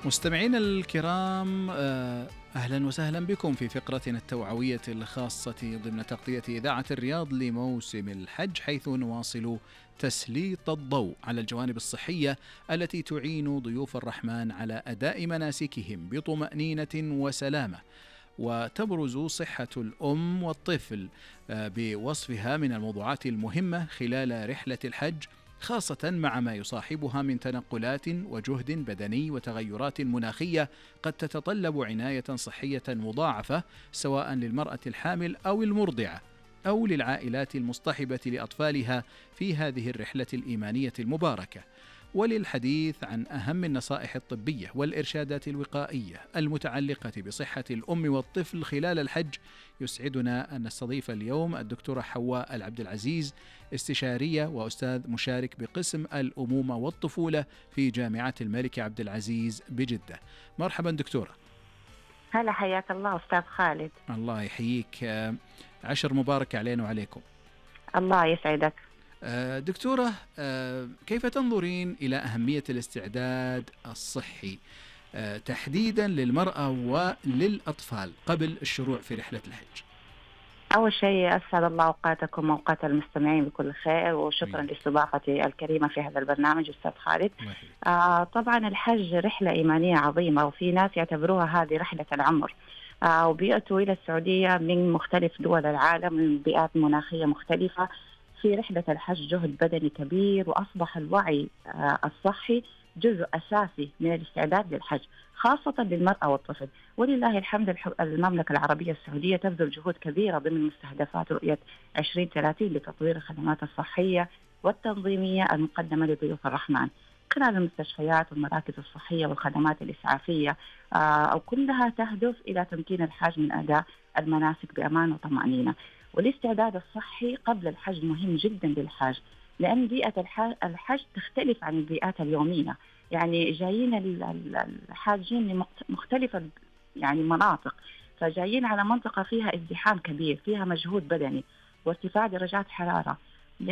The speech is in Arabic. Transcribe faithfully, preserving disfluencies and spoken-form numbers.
مستمعينا الكرام، آه، أهلا وسهلا بكم في فقرتنا التوعوية الخاصة ضمن تغطية إذاعة الرياض لموسم الحج، حيث نواصل تسليط الضوء على الجوانب الصحية التي تعين ضيوف الرحمن على أداء مناسكهم بطمأنينة وسلامة، وتبرز صحة الأم والطفل آه، بوصفها من الموضوعات المهمة خلال رحلة الحج، خاصة مع ما يصاحبها من تنقلات وجهد بدني وتغيرات مناخية قد تتطلب عناية صحية مضاعفة، سواء للمرأة الحامل أو المرضعة أو للعائلات المصطحبة لأطفالها في هذه الرحلة الإيمانية المباركة. وللحديث عن أهم النصائح الطبية والإرشادات الوقائية المتعلقة بصحة الأم والطفل خلال الحج، يسعدنا أن نستضيف اليوم الدكتورة حواء العبد العزيز، استشارية وأستاذ مشارك بقسم الأمومة والطفولة في جامعة الملك عبد العزيز بجدة. مرحبا دكتورة. هلا، حياك الله أستاذ خالد. الله يحييك، عشر مبارك علينا وعليكم. الله يسعدك. دكتورة، كيف تنظرين إلى أهمية الاستعداد الصحي تحديدا للمرأة وللأطفال قبل الشروع في رحلة الحج؟ أول شيء أسعد الله أوقاتكم وأوقات المستمعين بكل خير، وشكرا لاستضافتي الكريمة في هذا البرنامج أستاذ خالد. آه طبعا الحج رحلة إيمانية عظيمة، وفي ناس يعتبروها هذه رحلة العمر، آه وبيأتوا إلى السعودية من مختلف دول العالم من بيئات مناخية مختلفة. في رحلة الحج جهد بدني كبير، وأصبح الوعي آه الصحي جزء أساسي من الاستعداد للحج، خاصة للمرأة والطفل. ولله الحمد المملكة العربية السعودية تبذل جهود كبيرة ضمن مستهدفات رؤية عشرين ثلاثين لتطوير الخدمات الصحية والتنظيمية المقدمة لضيوف الرحمن خلال المستشفيات والمراكز الصحية والخدمات الإسعافية، أو كلها تهدف إلى تمكين الحاج من أداء المناسك بأمان وطمأنينة. والاستعداد الصحي قبل الحج مهم جدا للحاج، لأن بيئة الحج تختلف عن البيئات اليومية. يعني جايين الحاجين لمختلفة يعني مناطق، فجايين على منطقة فيها ازدحام كبير، فيها مجهود بدني وارتفاع درجات حرارة،